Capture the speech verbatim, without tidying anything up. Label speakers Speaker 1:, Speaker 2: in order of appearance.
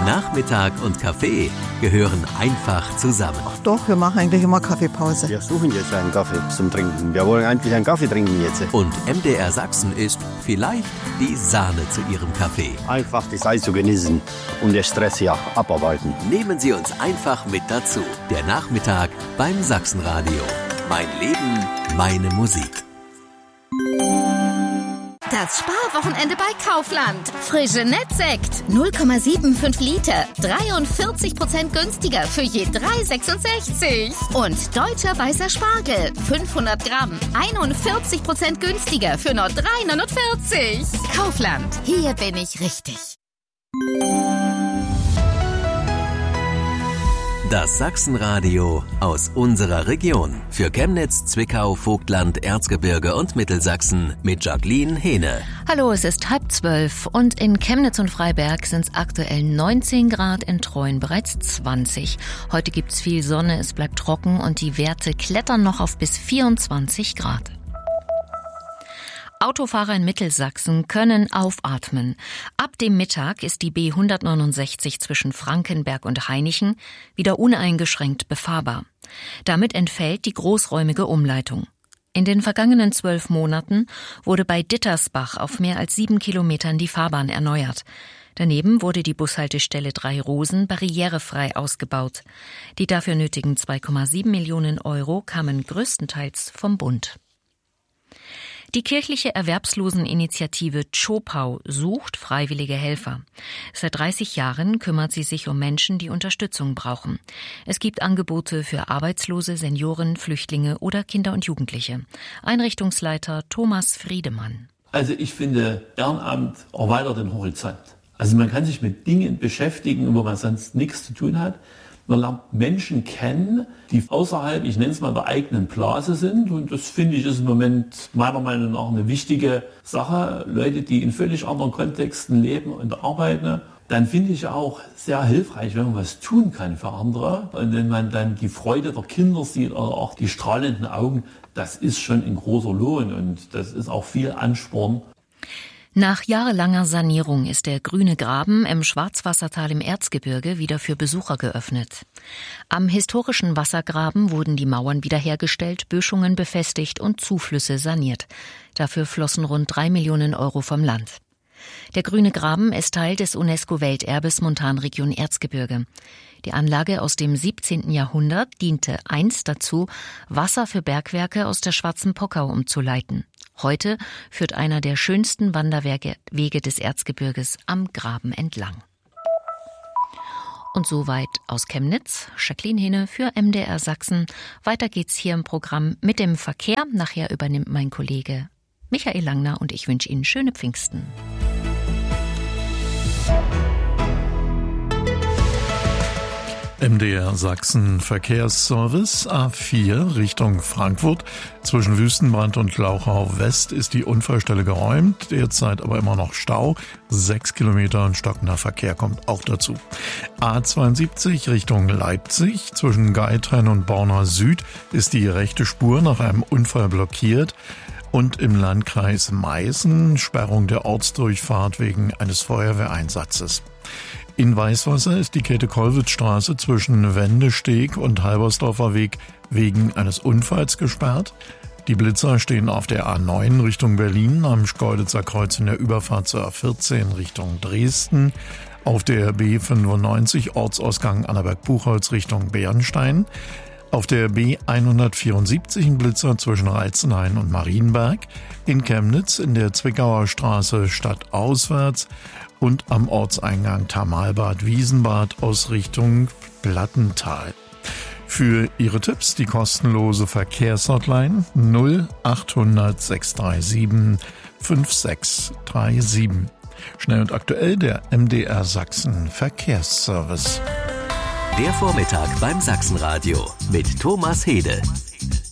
Speaker 1: Nachmittag und Kaffee gehören einfach zusammen.
Speaker 2: Ach doch, wir machen eigentlich immer Kaffeepause.
Speaker 3: Wir suchen jetzt einen Kaffee zum Trinken. Wir wollen eigentlich einen Kaffee trinken jetzt.
Speaker 1: Und M D R Sachsen ist vielleicht die Sahne zu Ihrem Kaffee.
Speaker 3: Einfach die Zeit zu genießen und den Stress hier abarbeiten.
Speaker 1: Nehmen Sie uns einfach mit dazu. Der Nachmittag beim Sachsenradio. Mein Leben, meine Musik.
Speaker 4: Das Sparwochenende bei Kaufland. Frische Nettsekt. null Komma fünfundsiebzig Liter. dreiundvierzig Prozent günstiger für je drei Komma sechsundsechzig. Und deutscher weißer Spargel. fünfhundert Gramm. einundvierzig Prozent günstiger für nur drei Komma neunundvierzig. Kaufland. Hier bin ich richtig.
Speaker 1: Das Sachsenradio aus unserer Region. Für Chemnitz, Zwickau, Vogtland, Erzgebirge und Mittelsachsen mit Jacqueline Hehne.
Speaker 5: Hallo, es ist halb zwölf und in Chemnitz und Freiberg sind es aktuell neunzehn Grad, in Treuen bereits zwanzig. Heute gibt's viel Sonne, es bleibt trocken und die Werte klettern noch auf bis vierundzwanzig Grad. Autofahrer in Mittelsachsen können aufatmen. Ab dem Mittag ist die B hundertneunundsechzig zwischen Frankenberg und Hainichen wieder uneingeschränkt befahrbar. Damit entfällt die großräumige Umleitung. In den vergangenen zwölf Monaten wurde bei Dittersbach auf mehr als sieben Kilometern die Fahrbahn erneuert. Daneben wurde die Bushaltestelle Drei Rosen barrierefrei ausgebaut. Die dafür nötigen zwei Komma sieben Millionen Euro kamen größtenteils vom Bund. Die kirchliche Erwerbsloseninitiative Tschopau sucht freiwillige Helfer. Seit dreißig Jahren kümmert sie sich um Menschen, die Unterstützung brauchen. Es gibt Angebote für Arbeitslose, Senioren, Flüchtlinge oder Kinder und Jugendliche. Einrichtungsleiter Thomas Friedemann.
Speaker 6: Also ich finde, Ehrenamt erweitert den Horizont. Also man kann sich mit Dingen beschäftigen, wo man sonst nichts zu tun hat. Man lernt Menschen kennen, die außerhalb, ich nenne es mal, der eigenen Blase sind. Und das finde ich ist im Moment meiner Meinung nach eine wichtige Sache. Leute, die in völlig anderen Kontexten leben und arbeiten, dann finde ich auch sehr hilfreich, wenn man was tun kann für andere. Und wenn man dann die Freude der Kinder sieht oder auch die strahlenden Augen, das ist schon ein großer Lohn und das ist auch viel Ansporn.
Speaker 5: Nach jahrelanger Sanierung ist der Grüne Graben im Schwarzwassertal im Erzgebirge wieder für Besucher geöffnet. Am historischen Wassergraben wurden die Mauern wiederhergestellt, Böschungen befestigt und Zuflüsse saniert. Dafür flossen rund drei Millionen Euro vom Land. Der Grüne Graben ist Teil des UNESCO-Welterbes Montanregion Erzgebirge. Die Anlage aus dem siebzehnten Jahrhundert diente einst dazu, Wasser für Bergwerke aus der Schwarzen Pockau umzuleiten. Heute führt einer der schönsten Wanderwege des Erzgebirges am Graben entlang. Und soweit aus Chemnitz, Jacqueline Hehne für M D R Sachsen. Weiter geht's hier im Programm mit dem Verkehr. Nachher übernimmt mein Kollege Michael Langner und ich wünsche Ihnen schöne Pfingsten.
Speaker 7: M D R Sachsen Verkehrsservice A vier Richtung Frankfurt. Zwischen Wüstenbrand und Glauchau West ist die Unfallstelle geräumt, derzeit aber immer noch Stau. Sechs Kilometer und stockender Verkehr kommt auch dazu. A zweiundsiebzig Richtung Leipzig. Zwischen Geithain und Borna Süd ist die rechte Spur nach einem Unfall blockiert. Und im Landkreis Meißen Sperrung der Ortsdurchfahrt wegen eines Feuerwehreinsatzes. In Weißwasser ist die Käthe-Kollwitz-Straße zwischen Wendesteg und Halbersdorfer Weg wegen eines Unfalls gesperrt. Die Blitzer stehen auf der A neun Richtung Berlin, am Schkeuditzer Kreuz in der Überfahrt zur A vierzehn Richtung Dresden, auf der B fünfundneunzig Ortsausgang Annaberg-Buchholz Richtung Bernstein, auf der B hundertvierundsiebzig ein Blitzer zwischen Reizenhain und Marienberg, in Chemnitz in der Zwickauer Straße stadtauswärts und am Ortseingang Thermalbad-Wiesenbad aus Richtung Plattental. Für Ihre Tipps die kostenlose Verkehrshotline null achthundert sechshundertsiebenunddreißig fünfundsiebzig siebenunddreißig. Schnell und aktuell der M D R Sachsen Verkehrsservice.
Speaker 1: Der Vormittag beim Sachsenradio mit Thomas Hede.